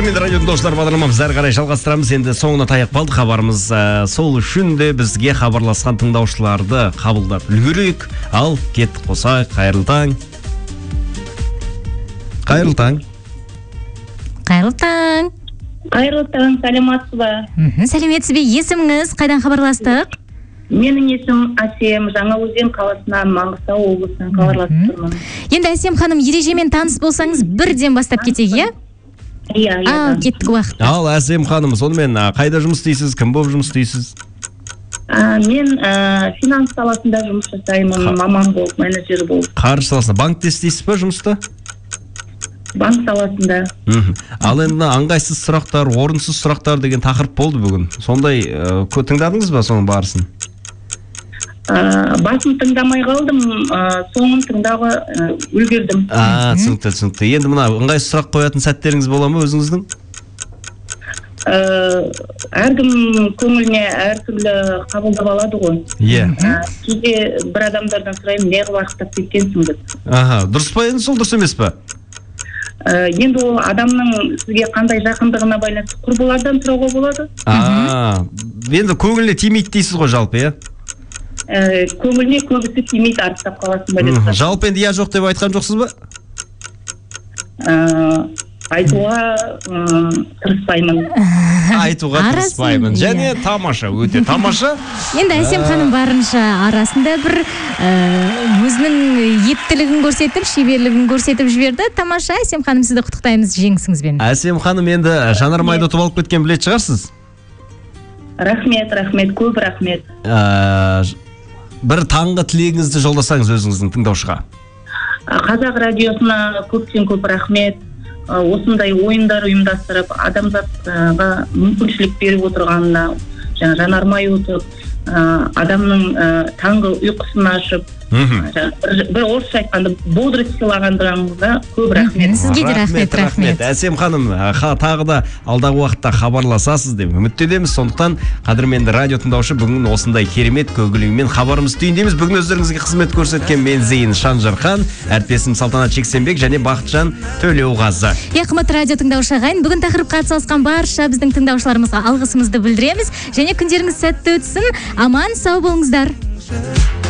Қадірменді радио тыңдаушылар, бағдарламамыз әрі қарай жалғастырамыз. Енді соңына таяп қалды қабарымыз. Сол үшін де бізге хабарласқан тыңдаушыларды қабылдап үлгерейік. Ал кеттік қосайық. Қайырлы таң. Қайырлы таң. Қайырлы таң. Қайырлы таң, саламатсыз ба? Сәлеметсіз бе? Есіміңіз? Қайдан хабарластық? Менің есім Әсем, Жаңаөзен қаласынан, Маңғыстау облысынан хабарласып тұрмын. Енді Әсем ханым, ережемен таныс болсаңыз, бірден бастап кетейік, иә? Иә. Ал, кеттік уақыт. Ал, Әсем ханым, сонымен қайда жұмыс істейсіз? Кім болып жұмыс істейсіз? Мен финанс саласында жұмыс жасаймын, маман болып, менеджер болып. Қаржы саласында банкте істейсіз бе жұмыста? Банк саласында. Ал енді ыңғайсыз сұрақтар, орынсыз сұрақтар деген тақырып болды бүгін. Сондай тыңдадыңыз ба соның барысын? Басын тыңдамай қалдым, соңын тыңдауға үлгердім. Түсінікті. Енді мына ыңғайсыз сұрақ қоятын сәттеріңіз бола ма өзіңіздің? Әркім көңіліне әртүрлі қабылдап алады ғой. Иә. Кейде бір адамдардан сұраймын, неғып уақыттап кеткенсің деп. Дұрыс па енді, сол дұрыс емес па? Енді ол адамның сізге қандай жақындығына байланысты, құрбылардан сұрауға болады. Енді көңіліне тимейді дейсіз ғой жалпы, иә? Көңіліне көбісі тимейді, арыстап қаласың ба деп. Жалпы енді иә жоқ деп айтқан жоқсыз ба? Айтуға тырыспаймын. Айтуға тырыспаймын. Және тамаша, өте тамаша. Енді Әсем ханым барынша арасында бір өзінің ептілігін көрсетіп, шеберлігін көрсетіп жіберді. Тамаша, Әсем ханым, сізді құттықтаймыз жеңісіңізбен. Әсем ханым, енді жанармайды ұтып алып кеткен білетін шығарсыз? Рахмет, көп рахмет. Бір таңғы тілегіңізді жолдасаңыз өзіңіздің тыңдаушыға. Қазақ радиосына көптен көп рахмет. Осындай ойындар ұйымдастырып, адамзатқа мүмкіншілік беріп отырғанына, жанармай ұтып, адамның таңғы ұйқысын ашып, бір орысша айтқанда бодрость сыйлағандығыңызға көп рахмет. Сізге де рахмет. Әсем ханым, тағы да алдағы уақытта хабарласасыз деп үміттенеміз. Сондықтан қадірменді радио тыңдаушы, бүгін осындай керемет көңіл-күймен хабарымызды түйіндейміз. Бүгін өздеріңізге қызмет көрсеткен мен Зейін Шанжархан, әріптесім Салтанат Жексенбек және Бақытжан Төлеуғазы. Қымбатты радио тыңдаушы ағайын, бүгін тақырыпқа атсалысқан барша біздің тыңдаушыларымызға алғысымызды білдіреміз және күндеріңіз сәтті өтсін. Аман сау болыңыздар.